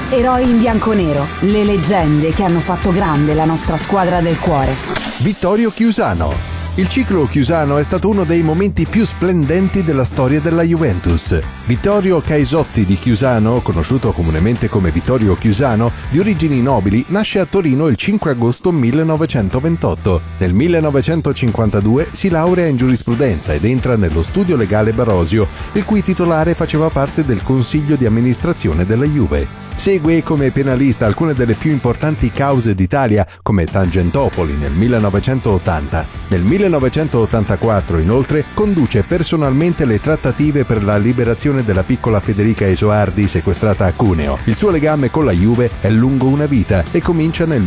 Eroi in bianconero, le leggende che hanno fatto grande la nostra squadra del cuore. Vittorio Chiusano. Il ciclo chiusano è stato uno dei momenti più splendenti della storia della Juventus. Vittorio Caisotti di Chiusano, conosciuto comunemente come Vittorio Chiusano, di origini nobili, nasce a Torino il 5 agosto 1928. Nel 1952 si laurea in giurisprudenza ed entra nello studio legale Barovia, il cui titolare faceva parte del consiglio di amministrazione della Juve. Segue come penalista alcune delle più importanti cause d'Italia, come Tangentopoli nel 1980. Nel 1984, inoltre, conduce personalmente le trattative per la liberazione della piccola Federica Esoardi sequestrata a Cuneo. Il suo legame con la Juve è lungo una vita e comincia nel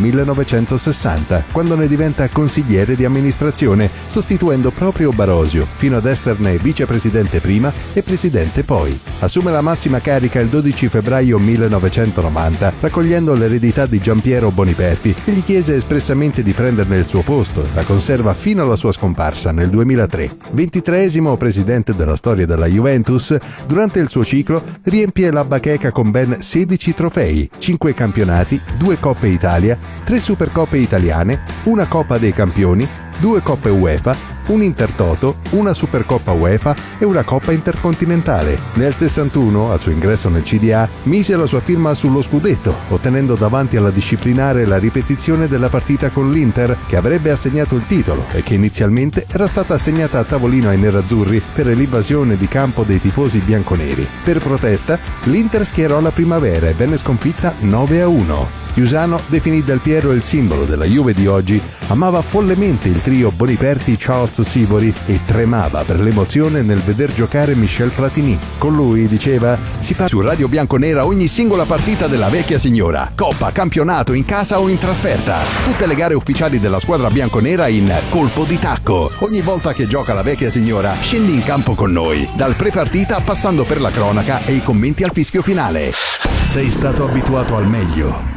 1960, quando ne diventa consigliere di amministrazione, sostituendo proprio Barovia, fino ad esserne vicepresidente prima e presidente poi. Assume la massima carica il 12 febbraio 1990, raccogliendo l'eredità di Giampiero Boniperti, che gli chiese espressamente di prenderne il suo posto. La conserva fino alla sua scomparsa nel 2003. 23esimo presidente della storia della Juventus, durante il suo ciclo riempie la bacheca con ben 16 trofei, 5 campionati, 2 Coppe Italia, 3 Supercoppe italiane, una Coppa dei Campioni, 2 Coppe UEFA, un Intertoto, una Supercoppa UEFA e una Coppa Intercontinentale. Nel 61, al suo ingresso nel CDA, mise la sua firma sullo scudetto, ottenendo davanti alla disciplinare la ripetizione della partita con l'Inter, che avrebbe assegnato il titolo e che inizialmente era stata assegnata a tavolino ai nerazzurri per l'invasione di campo dei tifosi bianconeri. Per protesta, l'Inter schierò la primavera e venne sconfitta 9-1. Chiusano definì Del Piero il simbolo della Juve di oggi, amava follemente il trio Boniperti-Charles Sivori e tremava per l'emozione nel veder giocare Michel Platini. Con lui, diceva, si parla su Radio Bianconera ogni singola partita della vecchia signora, coppa, campionato, in casa o in trasferta. Tutte le gare ufficiali della squadra bianconera in colpo di tacco. Ogni volta che gioca la vecchia signora, scendi in campo con noi, dal pre-partita passando per la cronaca e i commenti al fischio finale. Sei stato abituato al meglio.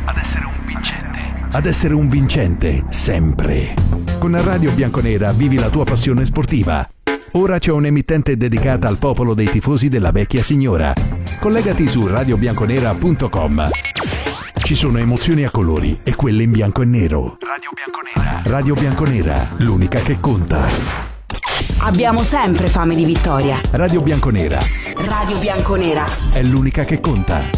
Ad essere un vincente, sempre. Con Radio Bianconera vivi la tua passione sportiva. Ora c'è un'emittente dedicata al popolo dei tifosi della vecchia signora. Collegati su radiobianconera.com. Ci sono emozioni a colori e quelle in bianco e nero. Radio Bianconera. Radio Bianconera, l'unica che conta. Abbiamo sempre fame di vittoria. Radio Bianconera. Radio Bianconera È l'unica che conta.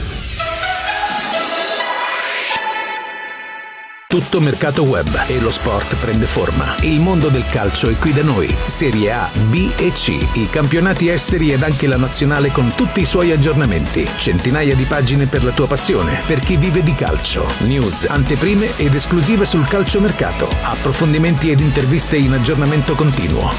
Tutto mercato web e lo sport prende forma. Il mondo del calcio è qui da noi. Serie A, B e C, i campionati esteri ed anche la nazionale con tutti i suoi aggiornamenti. Centinaia di pagine per la tua passione, per chi vive di calcio. News, anteprime ed esclusive sul calciomercato. Approfondimenti ed interviste in aggiornamento continuo.